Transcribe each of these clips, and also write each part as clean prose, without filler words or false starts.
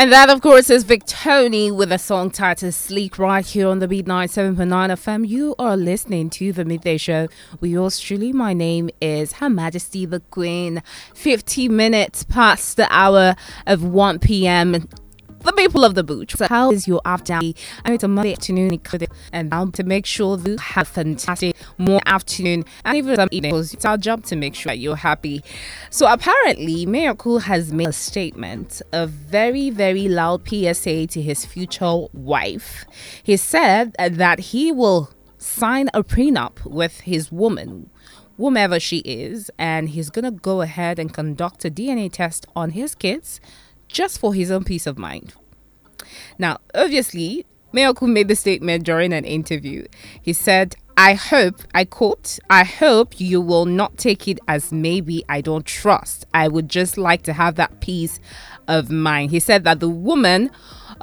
And that, of course, is Victoni with a song titled Sleek right here on the Beat 97.9 FM. You are listening to The Midday Show with yours truly. My name is Her Majesty the Queen. 50 minutes past the hour of 1 p.m. The people of the boot. So how is your afternoon? And it's a Monday afternoon, and now to make sure that you have a fantastic morning, afternoon, and even some evening. It's our job to make sure that you're happy. So apparently, Mayor Cool has made a statement, a very, very loud PSA to his future wife. He said that he will sign a prenup with his woman, whomever she is, and he's gonna go ahead and conduct a DNA test on his kids, just for his own peace of mind. Now, obviously, Mayor Cool made the statement during an interview. He said, I quote, I hope you will not take it as maybe I don't trust. I would just like to have that peace of mind. He said that the woman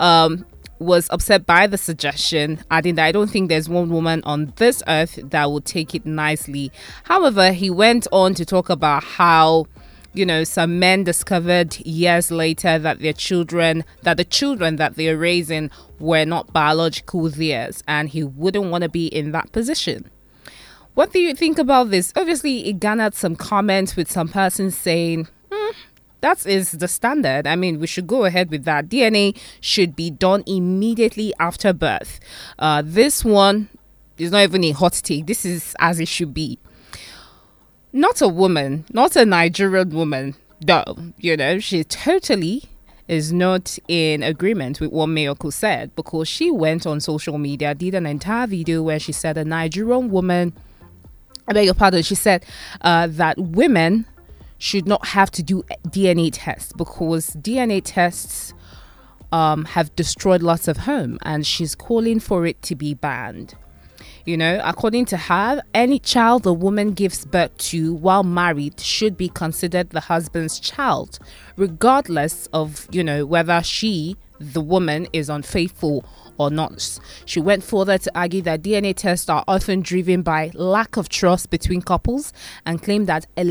was upset by the suggestion, adding that I don't think there's one woman on this earth that would take it nicely. However, he went on to talk about how some men discovered years later that the children that they're raising were not biological theirs, and he wouldn't want to be in that position. What do you think about this? Obviously, it garnered some comments with some persons saying, that is the standard. I mean, we should go ahead with that. DNA should be done immediately after birth. This one is not even a hot take. This is as it should be. Not a woman, not a Nigerian woman, though, she totally is not in agreement with what Mayor Cool said, because she went on social media, did an entire video where she said a Nigerian woman, I beg your pardon, she said that women should not have to do DNA tests because DNA tests have destroyed lots of homes, and she's calling for it to be banned. According to her, any child a woman gives birth to while married should be considered the husband's child, regardless of, whether the woman, is unfaithful or not. She went further to argue that DNA tests are often driven by lack of trust between couples and claimed that